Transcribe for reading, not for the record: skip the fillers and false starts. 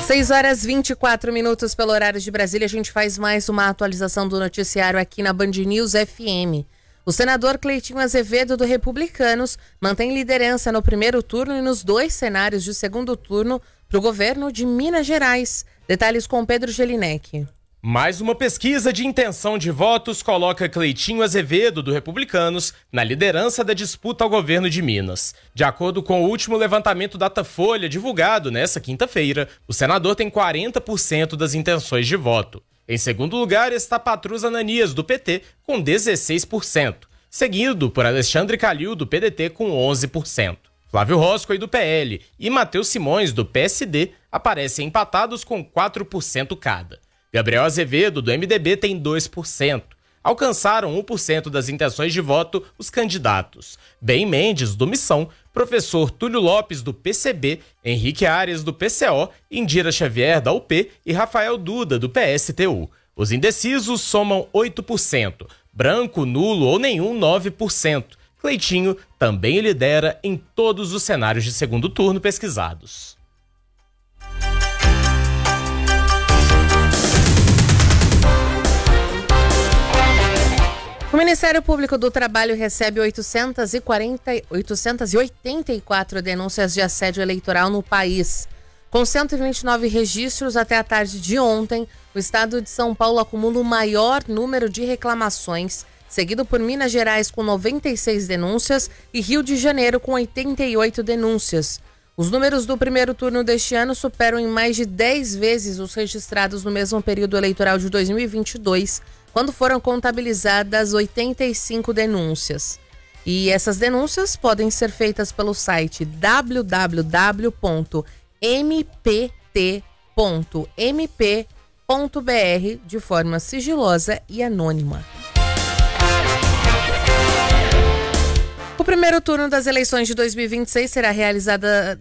6h24 pelo horário de Brasília. A gente faz mais uma atualização do noticiário aqui na Band News FM. O senador Cleitinho Azevedo, do Republicanos, mantém liderança no primeiro turno e nos 2 cenários de segundo turno para o governo de Minas Gerais. Detalhes com Pedro Gelinek. Mais uma pesquisa de intenção de votos coloca Cleitinho Azevedo, do Republicanos, na liderança da disputa ao governo de Minas. De acordo com o último levantamento Datafolha, divulgado nesta quinta-feira, o senador tem 40% das intenções de voto. Em segundo lugar está Patrus Ananias, do PT, com 16%, seguido por Alexandre Calil, do PDT, com 11%. Flávio Roscoe, do PL, e Matheus Simões, do PSD, aparecem empatados com 4% cada. Gabriel Azevedo, do MDB, tem 2%. Alcançaram 1% das intenções de voto os candidatos Ben Mendes, do Missão, professor Túlio Lopes, do PCB, Henrique Arias, do PCO, Indira Xavier, da UP e Rafael Duda, do PSTU. Os indecisos somam 8%, branco, nulo ou nenhum, 9%. Cleitinho também lidera em todos os cenários de segundo turno pesquisados. O Ministério Público do Trabalho recebe 884 denúncias de assédio eleitoral no país. Com 129 registros até a tarde de ontem, o estado de São Paulo acumula o maior número de reclamações, seguido por Minas Gerais com 96 denúncias e Rio de Janeiro com 88 denúncias. Os números do primeiro turno deste ano superam em mais de 10 vezes os registrados no mesmo período eleitoral de 2022, quando foram contabilizadas 85 denúncias. E essas denúncias podem ser feitas pelo site www.mpt.mp.br de forma sigilosa e anônima. O primeiro turno das eleições de 2026 será realizado